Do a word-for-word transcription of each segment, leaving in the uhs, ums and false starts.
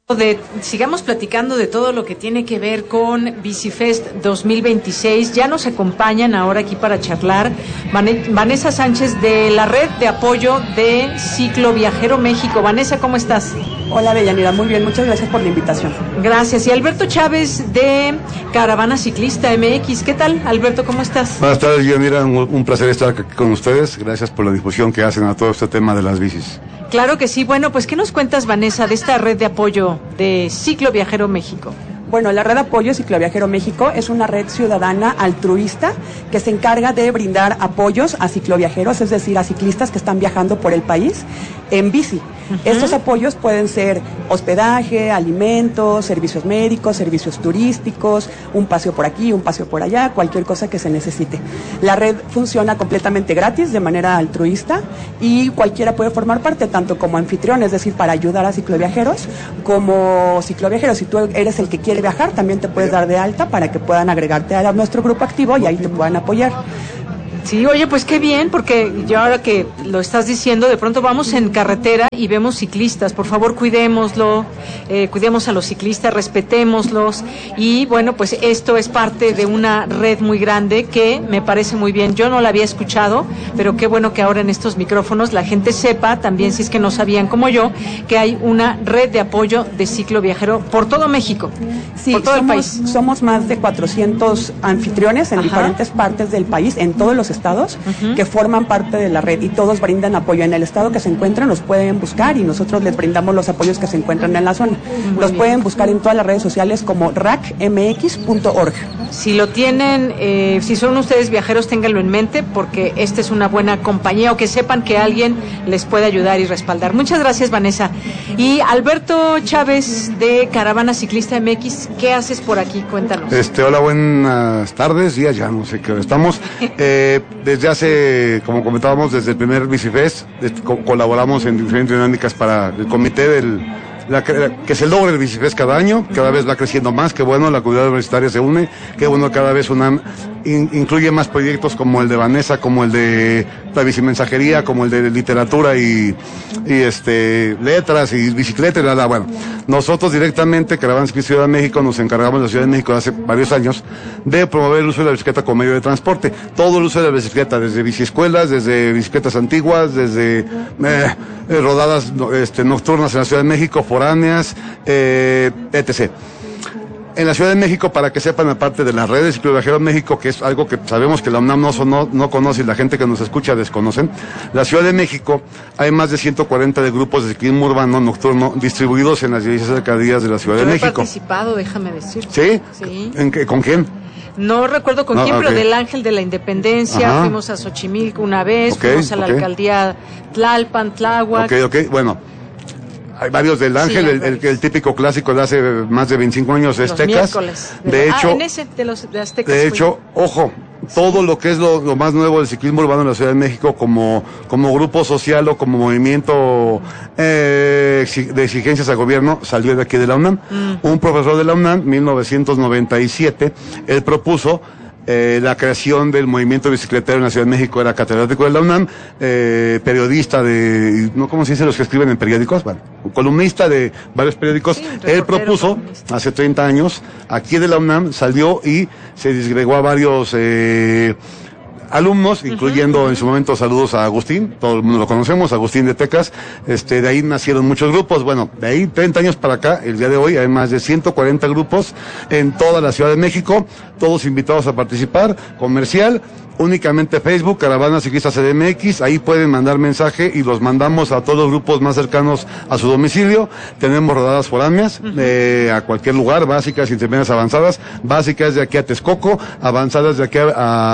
De, sigamos platicando de todo lo que tiene que ver con Bicifest dos mil veintiséis. Ya nos acompañan ahora aquí para charlar Vanessa Sánchez de la Red de Apoyo de Ciclo Viajero México. Vanessa, ¿cómo estás? Hola, Deyanira, muy bien, muchas gracias por la invitación. Gracias. Y Alberto Chávez de Caravana Ciclista M X. ¿Qué tal, Alberto? ¿Cómo estás? Buenas tardes, Deyanira, un, un placer estar aquí con ustedes. Gracias por la difusión que hacen a todo este tema de las bicis. Claro que sí. Bueno, pues ¿qué nos cuentas, Vanessa, de esta red de apoyo de Ciclo Viajero México? Bueno, la Red de Apoyo Cicloviajero México es una red ciudadana altruista que se encarga de brindar apoyos a cicloviajeros, es decir, a ciclistas que están viajando por el país en bici. Uh-huh. Estos apoyos pueden ser hospedaje, alimentos, servicios médicos, servicios turísticos, un paseo por aquí, un paseo por allá, cualquier cosa que se necesite. La red funciona completamente gratis, de manera altruista, y cualquiera puede formar parte, tanto como anfitrión, es decir, para ayudar a cicloviajeros, como cicloviajeros. Si tú eres el que quiere viajar, también te puedes dar de alta para que puedan agregarte a nuestro grupo activo y ahí te puedan apoyar. Sí, oye, pues qué bien, porque yo ahora que lo estás diciendo, de pronto vamos en carretera y vemos ciclistas. Por favor, cuidémoslo, eh, cuidemos a los ciclistas, respetémoslos. Y bueno, pues esto es parte de una red muy grande que me parece muy bien. Yo no la había escuchado, pero qué bueno que ahora en estos micrófonos la gente sepa, también si es que no sabían como yo, que hay una red de apoyo de ciclo viajero por todo México, sí, por todo somos, el país. Somos más de cuatrocientos anfitriones en Ajá. diferentes partes del país, en todos los estados, uh-huh. que forman parte de la red y todos brindan apoyo. En el estado que se encuentran los pueden buscar y nosotros les brindamos los apoyos que se encuentran en la zona. Muy los bien. Pueden buscar en todas las redes sociales como rac m x punto org. Si lo tienen, eh, si son ustedes viajeros, ténganlo en mente, porque esta es una buena compañía, o que sepan que alguien les puede ayudar y respaldar. Muchas gracias, Vanessa. Y Alberto Chávez de Caravana Ciclista M X, ¿qué haces por aquí? Cuéntanos. Este, hola, buenas tardes, días, ya no sé qué hora estamos. Eh, desde hace, como comentábamos, desde el primer Bicifest, co- colaboramos en diferentes dinámicas para el comité del La, que se logre el Bicifest cada año, cada vez va creciendo más, qué bueno, la comunidad universitaria se une, qué bueno, cada vez UNAM in, incluye más proyectos como el de Vanessa, como el de la bicimensajería, como el de literatura y, y este letras y bicicleta y nada. Bueno, nosotros directamente, Caravana Ciclista Ciudad de México, nos encargamos de la Ciudad de México hace varios años de promover el uso de la bicicleta como medio de transporte, todo el uso de la bicicleta, desde biciescuelas, desde bicicletas antiguas, desde eh, rodadas este, nocturnas en la Ciudad de México, foráneas, eh, etcétera. En la Ciudad de México, para que sepan, aparte de las redes de Ciclo Viajero México, que es algo que sabemos que la UNAM no, no, no conoce y la gente que nos escucha desconocen, la Ciudad de México hay más de ciento cuarenta de grupos de ciclismo urbano nocturno distribuidos en las dieciséis alcaldías de la Ciudad Yo de he México. participado, déjame decir. ¿Sí? Sí. ¿En qué, ¿Con quién? No recuerdo con no, quién, okay. pero del Ángel de la Independencia, Ajá. fuimos a Xochimilco una vez, okay, fuimos a la okay. alcaldía Tlalpan, Tláhuac. Ok, ok, bueno. Hay varios del Ángel, sí, el, el, el típico clásico de hace más de veinticinco años es Tecas. De, de los, hecho, ah, en ese de los de Aztecas. De hecho, fui. ojo, todo sí. lo que es lo, lo más nuevo del ciclismo urbano en la Ciudad de México como, como grupo social o como movimiento eh, de exigencias al gobierno salió de aquí de la UNAM. Mm. Un profesor de la UNAM, mil novecientos noventa y siete, él propuso Eh, la creación del movimiento bicicletero en la Ciudad de México. Era catedrático de la UNAM, eh, periodista de, no, ¿cómo se dice los que escriben en periódicos? Bueno, columnista de varios periódicos. Sí, él propuso, columnista. Hace treinta años, aquí de la UNAM salió y se disgregó a varios eh, alumnos, incluyendo uh-huh. en su momento saludos a Agustín, todo el mundo lo conocemos, Agustín de Tecas, este, de ahí nacieron muchos grupos. Bueno, de ahí treinta años para acá, el día de hoy hay más de ciento cuarenta grupos en toda la Ciudad de México, todos invitados a participar, comercial, únicamente Facebook, Caravana Ciclista C D M X, ahí pueden mandar mensaje y los mandamos a todos los grupos más cercanos a su domicilio. Tenemos rodadas foráneas, uh-huh. eh, a cualquier lugar, básicas, intermedias, avanzadas, básicas de aquí a Texcoco, avanzadas de aquí a,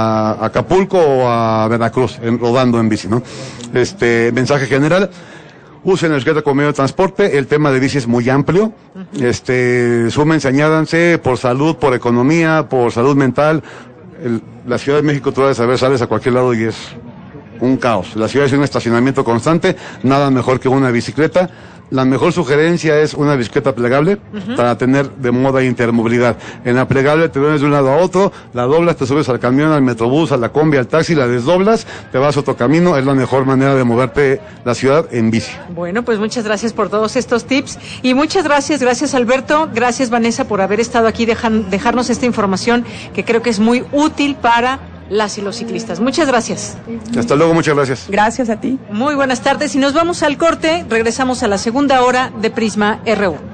a Acapulco o a Veracruz, en, rodando en bici, ¿no? Este, mensaje general. Usen el bicicleta como medio de transporte, el tema de bici es muy amplio, uh-huh. este, súmense, añádanse, por salud, por economía, por salud mental. El, la Ciudad de México, tú debes saber, sales a cualquier lado y es un caos. La ciudad es un estacionamiento constante, nada mejor que una bicicleta. la mejor sugerencia es una bicicleta plegable uh-huh. para tener de moda intermovilidad. En la plegable te vienes de un lado a otro, la doblas, te subes al camión, al metrobús, a la combi, al taxi, la desdoblas, te vas a otro camino, es la mejor manera de moverte la ciudad en bici. Bueno, pues muchas gracias por todos estos tips y muchas gracias, gracias Alberto, gracias Vanessa por haber estado aquí, dejan, dejarnos esta información que creo que es muy útil para las y los ciclistas. Muchas gracias. Hasta luego, muchas gracias. Gracias a ti. Muy buenas tardes y nos vamos al corte, regresamos a la segunda hora de Prisma R U.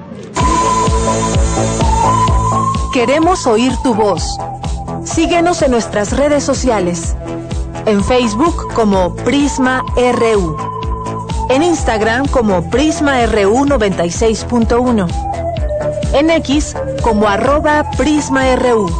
Queremos oír tu voz. Síguenos en nuestras redes sociales. En Facebook como Prisma R U. En Instagram como Prisma R U noventa y seis punto uno. En X como arroba Prisma R U.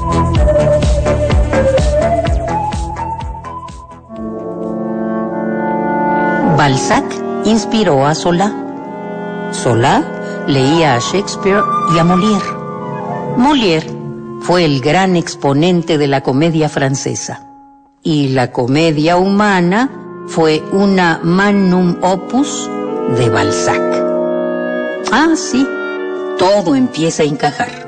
Balzac inspiró a Solá. Solá leía a Shakespeare y a Molière. Molière fue el gran exponente de la comedia francesa. Y la comedia humana fue una magnum opus de Balzac. Ah, sí, todo empieza a encajar.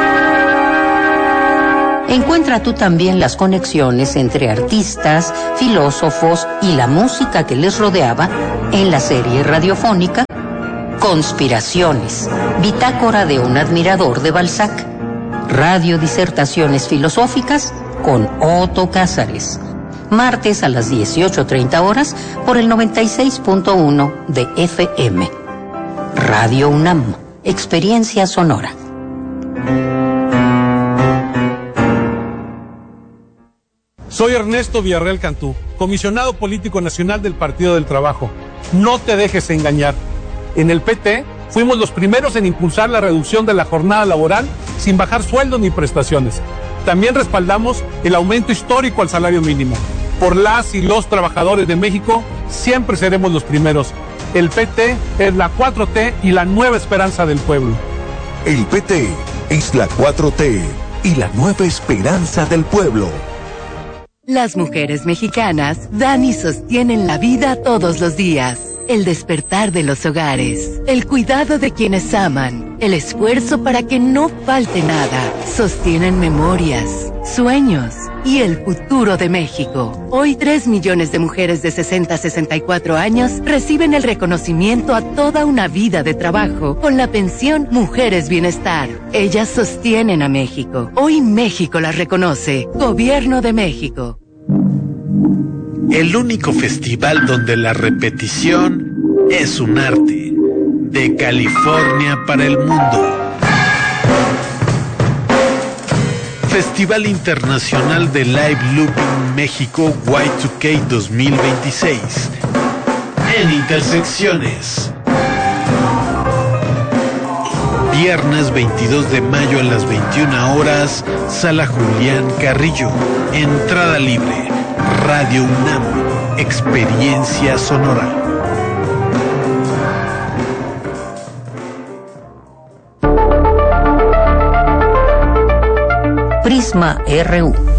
Encuentra tú también las conexiones entre artistas, filósofos y la música que les rodeaba en la serie radiofónica Conspiraciones, bitácora de un admirador de Balzac. Radio Disertaciones Filosóficas con Otto Cázares. Martes a las dieciocho treinta horas por el noventa y seis punto uno de F M. Radio UNAM, experiencia sonora. Soy Ernesto Villarreal Cantú, comisionado político nacional del Partido del Trabajo. No te dejes engañar. En el P T fuimos los primeros en impulsar la reducción de la jornada laboral sin bajar sueldos ni prestaciones. También respaldamos el aumento histórico al salario mínimo. Por las y los trabajadores de México, siempre seremos los primeros. El P T es la cuatro T y la nueva esperanza del pueblo. El P T es la cuatro T y la nueva esperanza del pueblo. Las mujeres mexicanas dan y sostienen la vida todos los días. El despertar de los hogares, el cuidado de quienes aman, el esfuerzo para que no falte nada. Sostienen memorias, sueños y el futuro de México. Hoy tres millones de mujeres de sesenta a sesenta y cuatro años reciben el reconocimiento a toda una vida de trabajo con la pensión Mujeres Bienestar. Ellas sostienen a México. Hoy México las reconoce. Gobierno de México. El único festival donde la repetición es un arte. De California para el mundo. Festival Internacional de Live Looping México Y dos K dos mil veintiséis. En Intersecciones. Viernes veintidós de mayo a las veintiuna horas, Sala Julián Carrillo. Entrada libre. Radio UNAM. Experiencia sonora. Prisma R U.